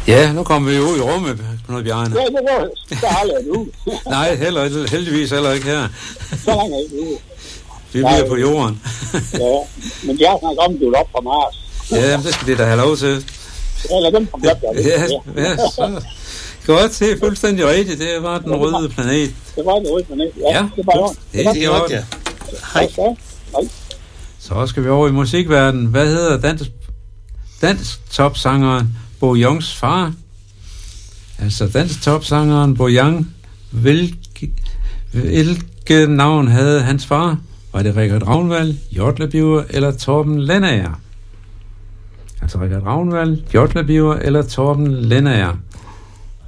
Ja, nu kommer vi jo ud i rummet, Knud Bjarne. Ja, det har aldrig været ude. Nej, heldigvis heller ikke her. Så langt er ikke ude. Vi bliver på jorden. Ja, men de har snakket om, at du er op fra Mars. Ja, det skal de da have lov til. Ja, lad dem komme op der. Ja, så. Godt, det er fuldstændig rigtigt. Det var den røde planet. Det var den røde planet, ja. Det var jo. Det er godt, ja. Hej. Så skal vi over i musikverdenen. Hvad hedder dansk topsangeren Bo Youngs far? Altså dansk topsangeren Bo Young. Hvilket navn havde hans far? Var det Richard Ragnvald, Jodlebiver eller Torben Lennager? Altså Richard Ragnvald, Jodlebiver eller Torben Lennager?